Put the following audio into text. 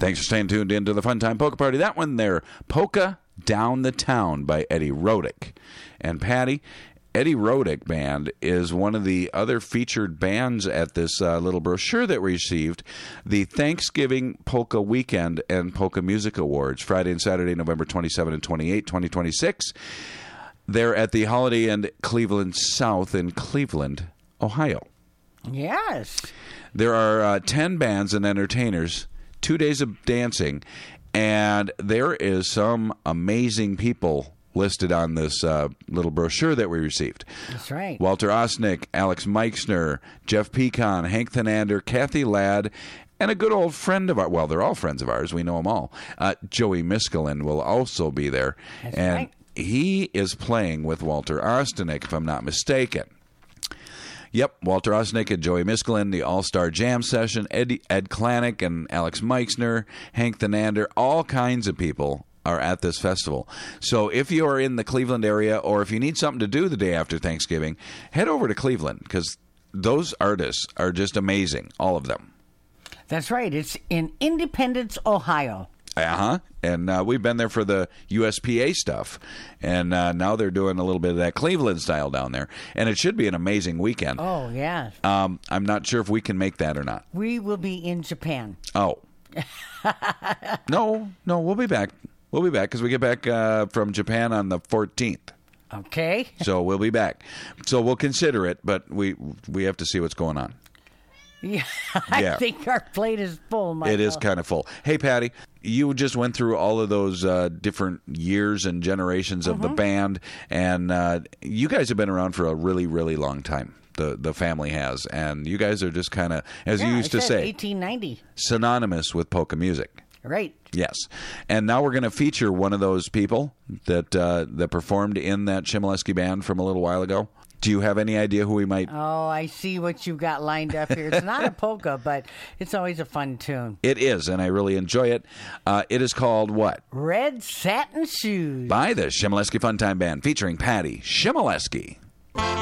Thanks for staying tuned into the Fun Time Polka Party. That one there, Polka Down the Town by Eddie Rodick. And Patty, Eddie Rodick Band is one of the other featured bands at this little brochure that we received, the Thanksgiving Polka Weekend and Polka Music Awards, Friday and Saturday, November 27 and 28, 2026. They're at the Holiday Inn Cleveland South in Cleveland, Ohio. Yes. There are 10 bands and entertainers, 2 days of dancing, and there is some amazing people listed on this little brochure that we received. That's right. Walter Osnick, Alex Meixner, Jeff Pecan, Hank Thanander, Kathy Ladd, and a good old friend of ours. Well, they're all friends of ours. We know them all. Joey Miskelin will also be there. That's and right. He is playing with Walter Ostanek, if I'm not mistaken. Yep, Walter Osnick and Joey Miskelin, the All-Star Jam Session, Ed Klanick and Alex Meixner, Hank Thanander, all kinds of people are at this festival. So if you are in the Cleveland area or if you need something to do the day after Thanksgiving, head over to Cleveland because those artists are just amazing, all of them. That's right. It's in Independence, Ohio. Uh-huh. And we've been there for the USPA stuff. And now they're doing a little bit of that Cleveland style down there. And it should be an amazing weekend. Oh, yeah. I'm not sure if we can make that or not. We will be in Japan. Oh. No, we'll be back. We'll be back because we get back from Japan on the 14th. Okay. So we'll be back. So we'll consider it, but we have to see what's going on. Yeah, I think our plate is full, Michael. It is kind of full. Hey, Patty, you just went through all of those different years and generations of the band, and you guys have been around for a really, really long time. The family has, and you guys are just kind of, as you used to say, 1890, synonymous with polka music. Right. Yes. And now we're going to feature one of those people that performed in that Chmielewski band from a little while ago. Do you have any idea who we might... Oh, I see what you've got lined up here. It's not a polka, but it's always a fun tune. It is, and I really enjoy it. It is called what? Red Satin Shoes. By the Chmielewski Funtime Band, featuring Patty Chmielewski.